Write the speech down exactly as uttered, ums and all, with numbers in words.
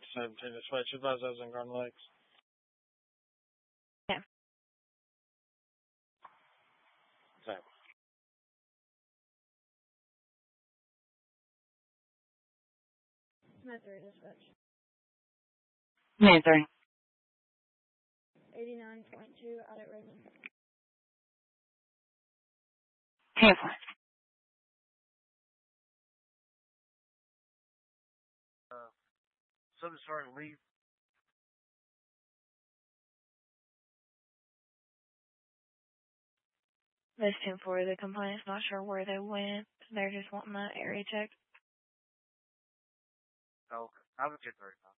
seventeen dispatch. Advise those in Garden Lakes. Yeah. Same. Med three dispatch. Med three. eighty-nine point two out at Raven. Cancel. Uh, Subject Sergeant Lee. This ten four, the complainant's not sure where they went. They're just wanting the area checked. Oh, okay. I have a ten thirty-five.